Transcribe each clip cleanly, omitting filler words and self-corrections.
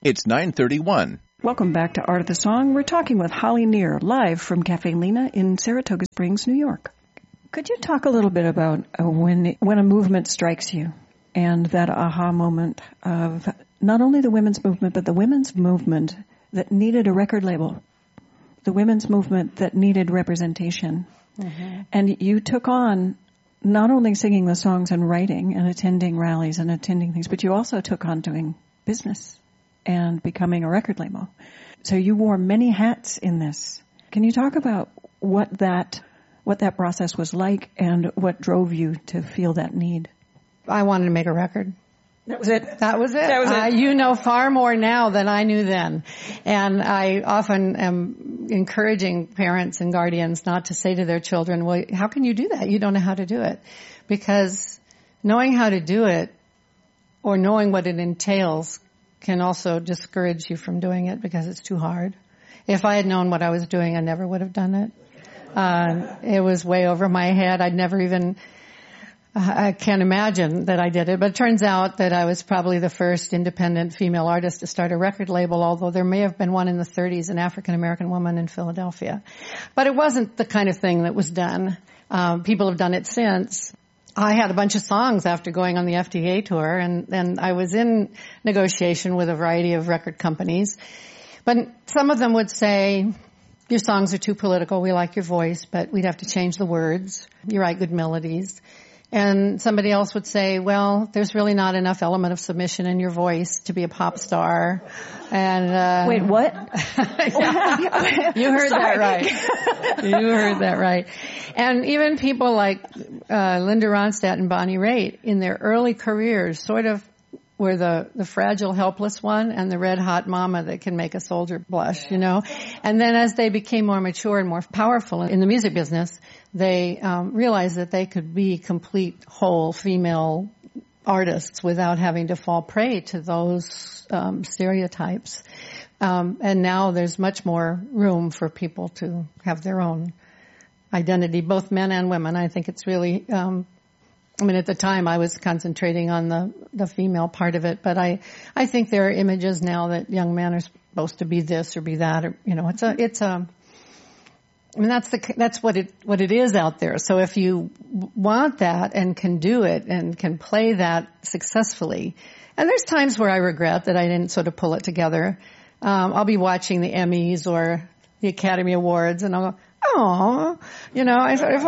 It's 9:31. Welcome back to Art of the Song. We're talking with Holly Near, live from Cafe Lena in Saratoga Springs, New York. Could you talk a little bit about when a movement strikes you and that aha moment of not only the women's movement, but the women's movement that needed a record label, the women's movement that needed representation. Mm-hmm. And you took on not only singing the songs and writing and attending rallies and attending things, but you also took on doing business and becoming a record label. So you wore many hats in this. Can you talk about what that process was like and what drove you to feel that need? I wanted to make a record. That was it? That was it. You know far more now than I knew then. And I often am encouraging parents and guardians not to say to their children, well, how can you do that? You don't know how to do it. Because knowing how to do it or knowing what it entails can also discourage you from doing it because it's too hard. If I had known what I was doing, I never would have done it. It was way over my head. I can't imagine that I did it, but it turns out that I was probably the first independent female artist to start a record label, although there may have been one in the 30s, an African-American woman in Philadelphia. But it wasn't the kind of thing that was done. People have done it since. I had a bunch of songs after going on the FDA tour, and I was in negotiation with a variety of record companies. But some of them would say, your songs are too political, we like your voice, but we'd have to change the words. You write good melodies. And somebody else would say, well, there's really not enough element of submission in your voice to be a pop star. And wait, what? You heard that right. You heard that right. And even people like Linda Ronstadt and Bonnie Raitt in their early careers sort of were the fragile, helpless one and the red-hot mama that can make a soldier blush, you know. And then as they became more mature and more powerful in the music business, they realized that they could be complete, whole female artists without having to fall prey to those stereotypes. And now there's much more room for people to have their own identity, both men and women. I think it's really... at the time I was concentrating on the female part of it, but I think there are images now that young men are supposed to be this or be that, or, you know, that's what it is out there. So if you want that and can do it and can play that successfully, and there's times where I regret that I didn't sort of pull it together. I'll be watching the Emmys or the Academy Awards and I'll go, oh, you know,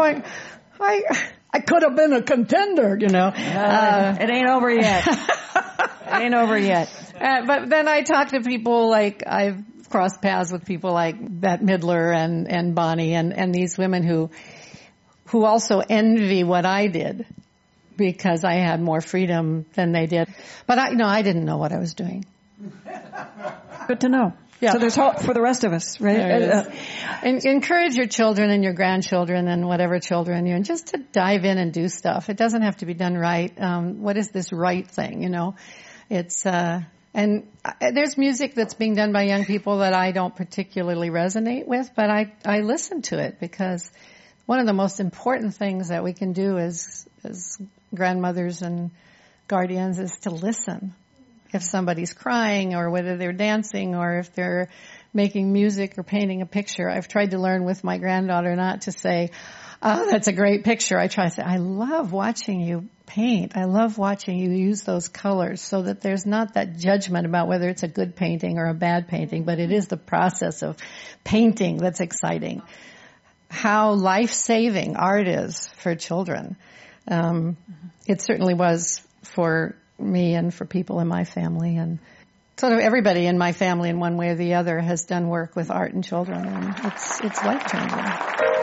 I could have been a contender, you know. It ain't over yet. It ain't over yet. But then I talk to people like I've crossed paths with people like Bette Midler and Bonnie and these women who also envy what I did because I had more freedom than they did. But I didn't know what I was doing. Good to know. Yeah. So there's hope for the rest of us, right? And encourage your children and your grandchildren and whatever children and just to dive in and do stuff. It doesn't have to be done right. What is this right thing, you know? It's, and there's music that's being done by young people that I don't particularly resonate with, but I listen to it because one of the most important things that we can do as grandmothers and guardians is to listen. If somebody's crying or whether they're dancing or if they're making music or painting a picture. I've tried to learn with my granddaughter not to say, oh, that's a great picture. I try to say, I love watching you paint. I love watching you use those colors so that there's not that judgment about whether it's a good painting or a bad painting, but it is the process of painting that's exciting. How life-saving art is for children. It certainly was for me and for people in my family, and sort of everybody in my family in one way or the other has done work with art and children, and it's life-changing.